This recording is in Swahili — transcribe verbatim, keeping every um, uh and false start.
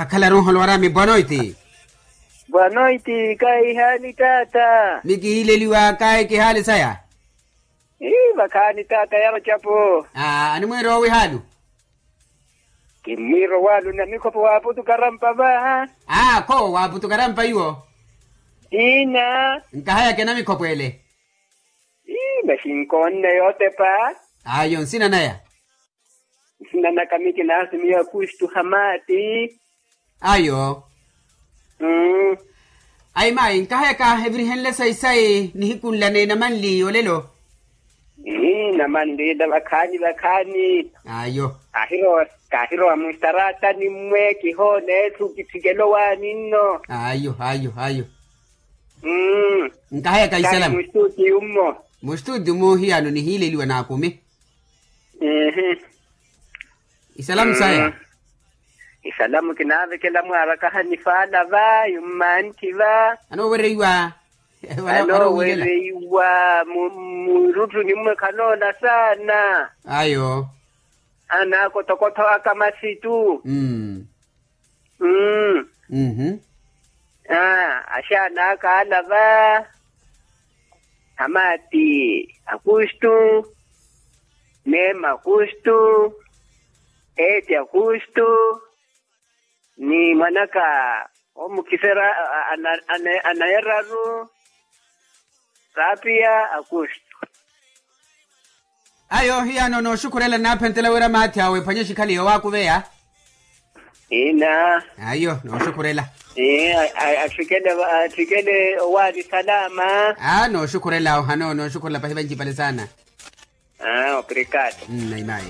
hakala roho lwarami bwanoiti. Bwanoiti kai hali tata. Miki ile liwa kai ki hali saya. Ii bakani tata yaro chapo. Ah, ani mwero wi halu. Kimiro walu na mikopo wapu tukarampa ba. Ah, ko wapu tukarampa yuo. Ina. Nkahaya kena mikopo ele. Ii bashinkonde yote pa. Ayo sina naya. Sina na kamiki na asimia kushtu hamati. Ayo. Mm. Ay mai nkahaya ka every henle sai sai ni hikunlane na manli olelo. Ii na manli da bakani bakani. Ayo. Ahiro kahiro amustarata ni mwe kihone tukipigelo wa nino. Ayo ayo ayo. Mm. Nkahaya ka isalam. Mustuti ummo. Mustuti mo hiya no ni hile liwa na kumi. Mhm. Isalam saya. Isalamu kinave kila mwaraka hanifala va yumanti va. Ano wereiwa. Ano wereiwa murutu ni mwe kanola sana. Ayo. Ana kotokoto akamasitu. Mm. Mm. Mhm. Ah, ashana kala va. Hamati akustu. Nema kustu. Eti akustu. Ni manaka omukisera anayeraru rapia akustu. Ayo hiya no no shukurela na pentela wera mati awe panye shikali yo wakuvea. Ina. Ayo no shukurela. Eh ashikele ashikele wadi salama. Ah no shukurela hano no shukurela pa hibanji pale sana. Ah obrigado. Mm, naimai.